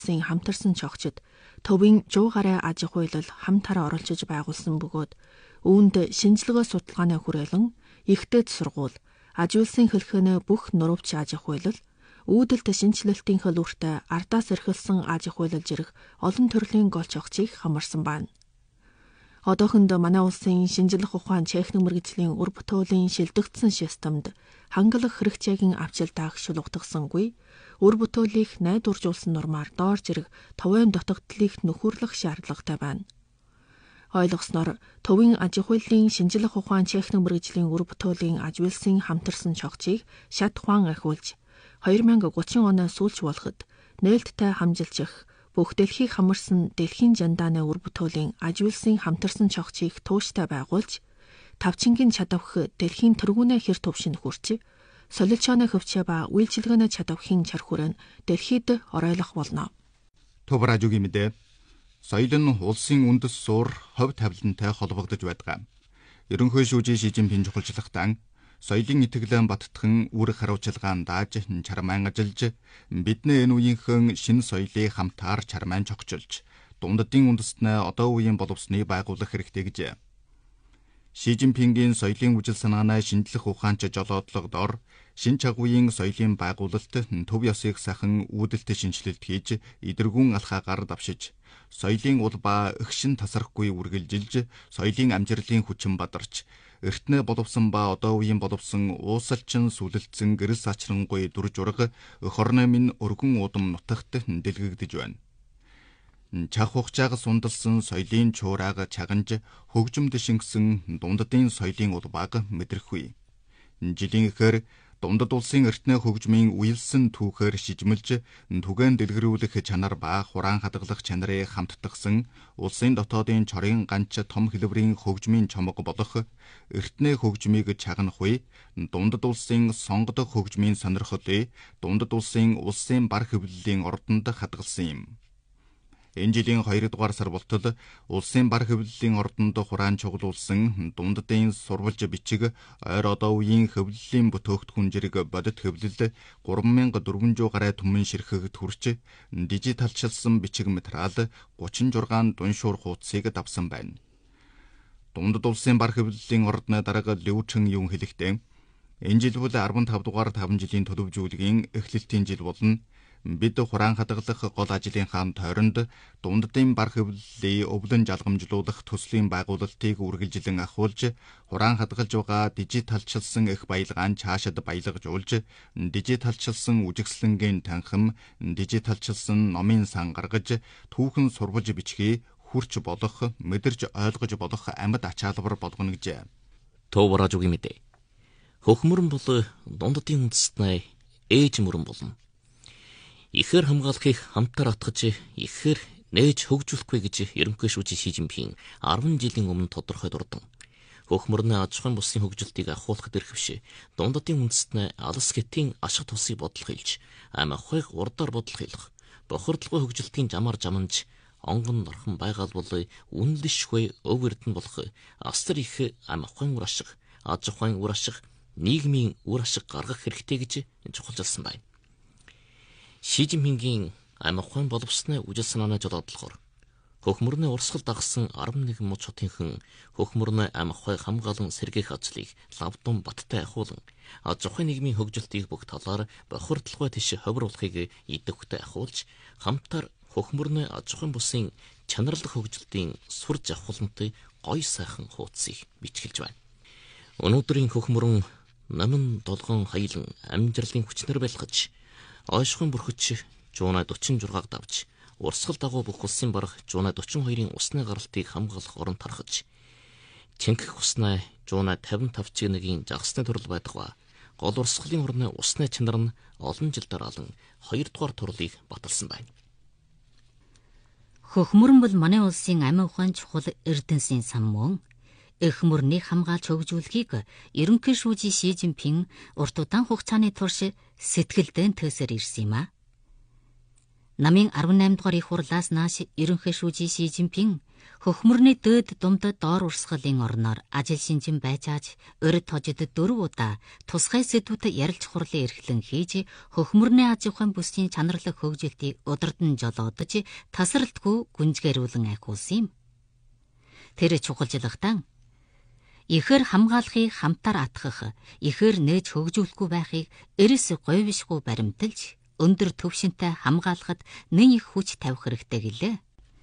хамтарсан чогчид төвийн жуу гараа аж ахуй хууль хамтараа оролцож байгуулсан бөгөөд үүнд шинжилгээ судалгааны хүрээлэн ихтэйд сургууль, аж үйлсийн хэлхэнэ бүх нурвч аж ахуй хууль, үүдэлт шинжилэлтийн хөлбөртөй ардаас эрхэлсэн аж ахуй хууль зэрэг олон төрлийн гол чогчийг хамарсан байна. Одоохондоо манай улсын шинжлэх ухаан техник мэргэжлийн үр бүтээлийн шилдэгдсэн системд хангалах хэрэгцээгийн авчилдаах шулуутгасангүй, үр бүтээлийг найдваржуулсан нормаар доор зэрэг товын дутагдлыг нөхөрлөх шаардлагатай байна. Ойлгосноор төвийн аж ахуйн шинжлэх ухаан техник мэргэжлийн үр бүтээлийн аж үйлсийн хамтарсан чогчийг шат ухаан ахиулж 2030 оноос сүүлч болоход нээлттэй хамжилчих бүх дэлхийг хамарсан дэлхийн жандааны үр бүтээлийн аж үйлсийн хамтарсан чогчийг тууштай байгуулж тавчингийн чадавх дэлхийн тэргүүнээ хэр төвшин хүрч солилцооны хөвчөө ба үйлчилгээний чадавхын чархүрэн дэлхийд оройлох болно. Төвражуугийн мэдээ соёл нь улсын үндэс суур хувь тавилантай холбогдож байдаг. Ерөнхий шүүжийн Ши Жинпин чухалчлагтан соёлын итгэлэн баттхан үр харуулчилгаан дааж чармаан ажиллаж бидний энэ үеийнхэн шинэ соёлыг хамтаар чармаан чогчилж дундадын үндэстнээ одоо үеийн боловсны байгуулах хэрэгтэй гэжээ. Ши Жинпингийн соёлын үжил санаанаа шинжлэх ухаанч жолоодлого дор шин чагвын соёлын байгуулалт төв ёсыг сахан үүдэлт шинжилэлт хийж идэргүүн алхаагаар давшиж соёлын улбаа өгшин тасрахгүй үргэлжилж соёлын амжилтын хүчин бадарч эртнээ боловсон ба одоо үеийн боловсон уусалчин сүлэлцэн гэрэл сачрангуй дүр жураг өх орны минь өргөн удам нутагт дэлгэгдэж байна. Чах хугацааг сундалсан соёлын чуурааг чаганж хөгжимд шингэсэн дундадын соёлын улбааг мэдрэхгүй. Жилийн ихээр дундад улсын эртнээ хөгжмийн уялсан түүхээр шижмэлж түгээн дэлгэрүүлэх чанар ба хураан хадгалах чанарыг хамттагсан улсын дотоодын чорын ганч том хэлбэрийн хөгжмийн чомго болох эртнээ хөгжмийг чагнах үе дундад улсын сонгодог хөгжмийн сонирхлыг дундад улсын бар хэвлэлийн ордонд хадгалсан юм. Энэ жилийн 2 дугаар сар болтол улсын бар хэвлэлийн ордонд хураан чуглуулсан дундадын сурвалж бичиг ойр одоо үеийн хэвлэлийн бүтээгдэхүүн зэрэг бодит хэвлэл 3400 гаруй түмэн ширхэгт хүрч дижиталчилсан бичиг материал 36 дуншуур хуудсыг давсан байна. Дундад улсын бар хэвлэлийн ордны дарга Лүчэн Юн хэлэхдээ энэ жил бол 15 дугаар 5 жилийн төлөвжүүлгийн эхлэлтийн жил болно. Бид хураан хадгалах гол ажлынхаа тойронд дундадын бар хэвлэлийг өвлөн жалгамжлуулах төслийн байгуулалтыг үргэлжлэн ахуулж хураан хадгалж байгаа дижиталчилсан их баялгаан цаашид баялагжуулж дижиталчилсан үжигслэнгийн танхим дижиталчилсан номын сан гаргаж түүхэн сурвалж бичгийг хүрч болох мэдэрч ойлгож болох амьд ачаалбар болгоно гэжээ. Төвражуугийн мэдээ. Хөхмөрөн бол дундадын үндэстнээ ээж мөрөн болно. Ихэр хамгаалахыг хамтаар атгаж ихээр нээж хөгжүүлэхгүй гэж ерөнхий шүүжийн Ши Жинпин 10 жилийн өмнө тодорхой дурдан. Хөхмөрний аж ахуйн бүсийн хөгжилтийг ахуулахад эрхвшээ дундадын үндэстнээ алс гэтийн ашиг тусыг бодлого хэлж ам ахуйг урдаар бодлого хэлэх бохирдлогын хөгжилтийн жамаар жаманж онгон норхон байгаал бол үнэлшгүй өв эрдэнэ болох астар их ам ахуйн үр ашиг, аж ахуйн үр ашиг, нийгмийн үр ашиг гаргах хэрэгтэй гэж чухалчилсан байна. Ши Жинпингийн ам ахуйн боловсны үжил санааны жолоодлогоор хөхмөрний урсгал дагсан 11 муж хотынхан хөхмөрний ам ахуй хамгаалан сэргээх ажлыг лавдун баттай ахуулан аж ахуйн нийгмийн хөгжилтийг бүх талаар бохирдлогой тийш ховруулахыг идэвхтэй ахуулж хамтаар хөхмөрний аж ахуйн бүсийн чанарлах хөгжилтийн сурж авахлантай гоё сайхан хуудсыг бичгэлж байна. Өнөөдрийн хөхмөрөн номон долгон хаялан амжилтын хүчнэр байлгаж ойшхон бүрхэж жуунаа 46-г давж урсгал дагуу бүх улсын барах жуунаа 42-ын усны гаралтыг хамгаалах орон тархаж чингэх уснаа жуунаа 55-1-ийн жагсны төрөл байдаг ба гол урсгалын орны усны чанар нь олон жил дараалан 2 дугаар турлыг баталсан байна. Хөхмөрөн бол манай улсын амин ухаан чухал эрдэнэсийн сан мөн эх мөрнийг хамгаалж хөгжүүлэхийг ерөнхий шүүжийн Ши Жинпин урт удаан хугацааны турш сэтгэлдэн төсөр ирсэн юм а. Намын 18 дугаар их хурлаас нааш ерөнхий шүүжийн Ши Жинпин Хөхмөрний дөөд думдад доор урсгалын орноор ажил шинжин байжааж урд хожид 4 удаа тусгай сэдвүүдэд ярилж хурлын эрхлэн хийж хөхмөрний аж ахуйн бүсийн чанарлаг хөгжилтийг удирдан жолоодож тасралтгүй гүнзгээрүүлэн ахиулсан юм. Тэр чухалжлагтан ихэр хамгаалахыг хамтаар атгах, ихэр нээж хөгжүүлэхгүй байхыг эрс говьшгүй баримталж өндөр төвшөнтэй хамгаалахад нэн их хүч тавих хэрэгтэй гэлээ.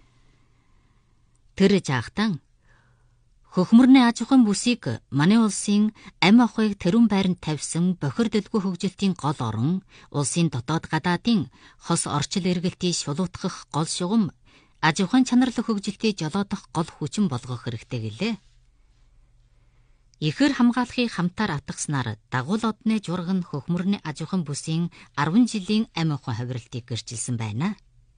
Тэр жаахтан хөхмөрний аж ахуйн бүсийг манай улсын амь ахуйг тэрүүн байранд тавьсан бохирдолгүй хөгжилтийн гол орон, улсын дотоод гадаадын хос орчил эргэлтийг шулуутгах гол шугам, аж ахуйн чанарлаг хөгжилтийг жолоодох гол хүчин болгох хэрэгтэй гэлээ. Ихэр хамгаалахыг хамтаар атгаснаар дагуул одны жураг нь хөхмөрний аж ахуйн бүсийн 10 жилийн амь ахуйн хувиралтыг гэрчилсэн байна.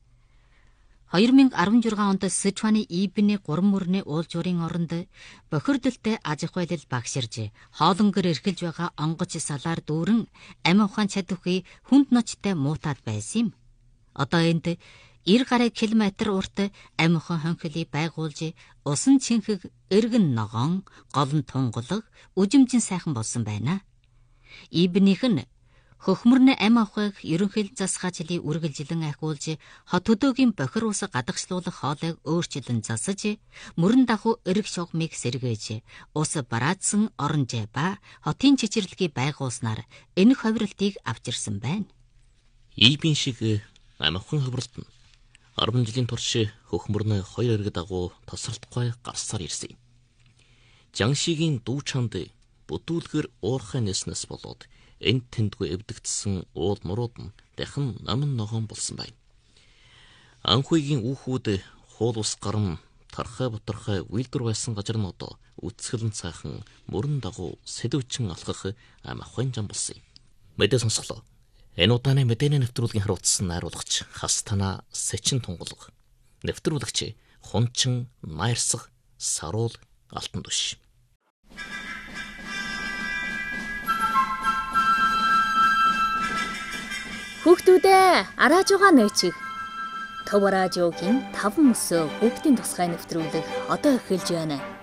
2016 онд Сычуаны Ибний 3 мөрний уулжуурын оронд бохирдолтой аж ахуйлал багширж, хоолонгор эрхэлж байгаа онгоц салаар дүүрэн амь ухаан чадварыг хүнд ночтой муутаад байсан юм. Одоо энд 90 км урт амь ухаан хонхилыг байгуулж, усан чинхэг эргэн ногоон, голн тунгалаг, үжимжин сайхан болсон байна. Ибнийх нь хөхмөрний амь ахуйг ерөнхий засгаажлыг үргэлжлэн ахиулж, хот хөдөөгийн бохир ус гадагшлуулах хоолойг өөрчлөн засаж, мөрөн даху эрэг шугамыг сэргээж, ус бараадсан оронжээ ба хотын чичирлэгийг байгуулснаар энэ хувиралтыг авчирсан байна. Ибн шиг амь ахуйн хувиралт нь 10 жилийн турш хөхмөрний 2 эрэг дагуу тасралтгүй гарсаар ирсэн юм. Жаншигийн дүү чанд бүтүүлгэр уурхай нэснэс болоод энд тэндгүй эвдэгдсэн уул мурууд нь дахин намын ногоон болсон байна. Анхүйгийн үүхүүд хуул ус гарам тархай бутархай үйлдвэр байсан газар нь одоо үцгэлэн цаахан мөрөн дагуу сэдвчин алхах амь ахуйн зам болсон юм. Мэдээ сонсголоо. Энэ удааны мэдээний нэвтрүүлгийн харуулсан найруулгач Хастана Сэчин тунгалаг. Нэвтрүүлэгч Хунчин Майрсаг Саруул Алтан түш. Хүүхдүүдээ арааж байгаа нөөцийг Төв радиогийн 5 мөсөө хүүхдийн тусгай нэвтрүүлэг одоо эхэлж байна.